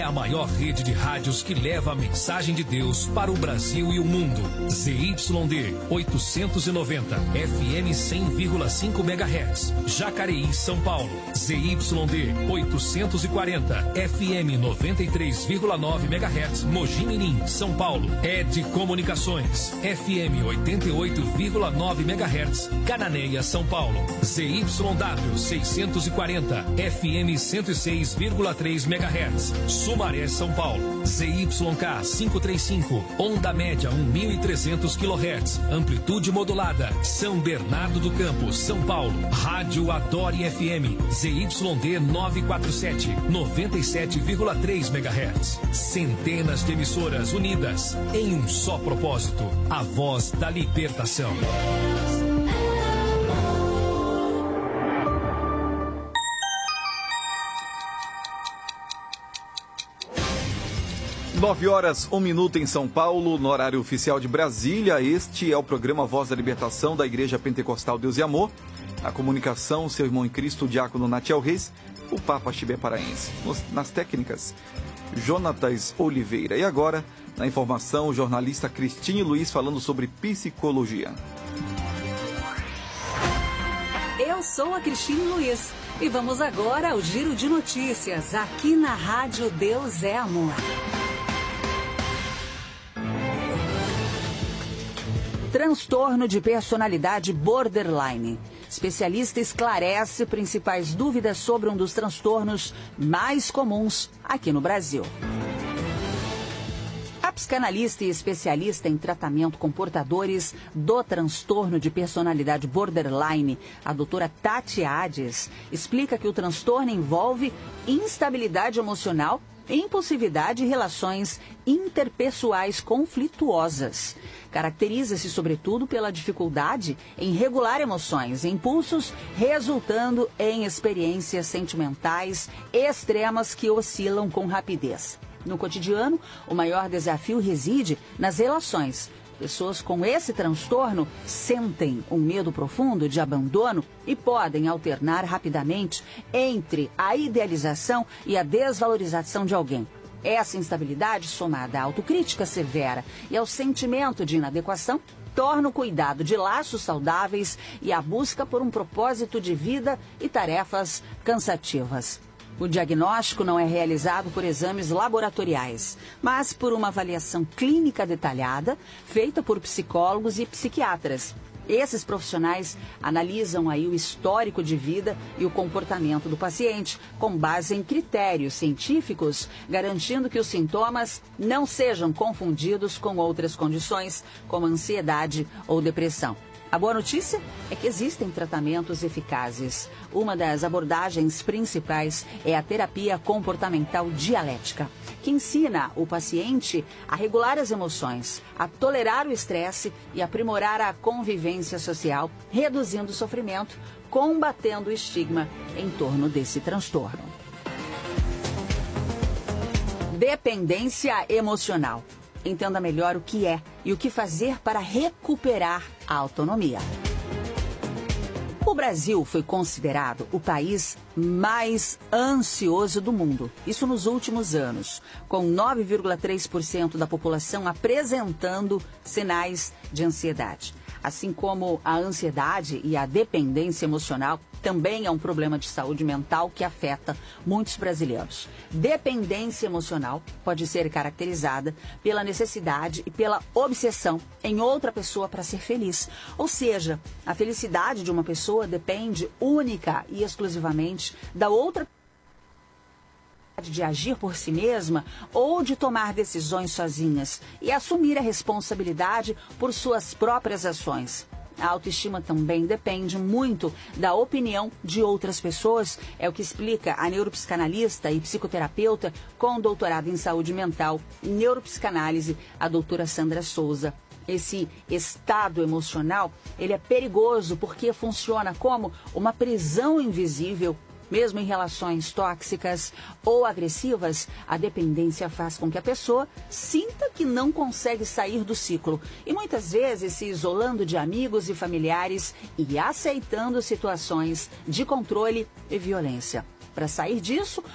É a maior rede de rádios que leva a mensagem de Deus para o Brasil e o mundo. ZYD 890, FM 100,5 MHz, Jacareí, São Paulo. ZYD 840, FM 93,9 MHz, Mogi Mirim, São Paulo. ED Comunicações, FM 88,9 MHz, Cananéia, São Paulo. ZYW 640, FM 106,3 MHz, Sumaré, São Paulo. ZYK 535, onda média 1.300 kHz, amplitude modulada, São Bernardo do Campo, São Paulo. Rádio Adore FM, ZYD 947, 97,3 MHz. Centenas de emissoras unidas em um só propósito, a voz da libertação. 9h01 em São Paulo, no horário oficial de Brasília. Este é o programa Voz da Libertação da Igreja Pentecostal Deus e Amor. A comunicação, seu irmão em Cristo, o diácono Natiel Reis, o Papa Chibé Paraense. Nas técnicas, Jonatas Oliveira. E agora, na informação, o jornalista Cristine Luiz falando sobre psicologia. Eu sou a Cristine Luiz e vamos agora ao Giro de Notícias, aqui na Rádio Deus é Amor. Transtorno de personalidade borderline. Especialista esclarece principais dúvidas sobre um dos transtornos mais comuns aqui no Brasil. A psicanalista e especialista em tratamento com portadores do transtorno de personalidade borderline, a doutora Tati Hades, explica que o transtorno envolve instabilidade emocional, impulsividade e relações interpessoais conflituosas. Caracteriza-se, sobretudo, pela dificuldade em regular emoções e impulsos, resultando em experiências sentimentais extremas que oscilam com rapidez. No cotidiano, o maior desafio reside nas relações. Pessoas com esse transtorno sentem um medo profundo de abandono e podem alternar rapidamente entre a idealização e a desvalorização de alguém. Essa instabilidade, somada à autocrítica severa e ao sentimento de inadequação, torna o cuidado de laços saudáveis e a busca por um propósito de vida e tarefas cansativas. O diagnóstico não é realizado por exames laboratoriais, mas por uma avaliação clínica detalhada, feita por psicólogos e psiquiatras. Esses profissionais analisam aí o histórico de vida e o comportamento do paciente, com base em critérios científicos, garantindo que os sintomas não sejam confundidos com outras condições, como ansiedade ou depressão. A boa notícia é que existem tratamentos eficazes. Uma das abordagens principais é a terapia comportamental dialética, que ensina o paciente a regular as emoções, a tolerar o estresse e aprimorar a convivência social, reduzindo o sofrimento, combatendo o estigma em torno desse transtorno. Dependência emocional. Entenda melhor o que é e o que fazer para recuperar a autonomia. O Brasil foi considerado o país mais ansioso do mundo, isso nos últimos anos, com 9,3% da população apresentando sinais de ansiedade. Assim como a ansiedade e a dependência emocional também é um problema de saúde mental que afeta muitos brasileiros. Dependência emocional pode ser caracterizada pela necessidade e pela obsessão em outra pessoa para ser feliz. Ou seja, a felicidade de uma pessoa depende única e exclusivamente da outra de agir por si mesma ou de tomar decisões sozinhas e assumir a responsabilidade por suas próprias ações. A autoestima também depende muito da opinião de outras pessoas, é o que explica a neuropsicanalista e psicoterapeuta com doutorado em saúde mental e neuropsicanálise, a doutora Sandra Souza. Esse estado emocional, ele é perigoso porque funciona como uma prisão invisível. Mesmo em relações tóxicas ou agressivas, a dependência faz com que a pessoa sinta que não consegue sair do ciclo e muitas vezes se isolando de amigos e familiares e aceitando situações de controle e violência. Para sair disso,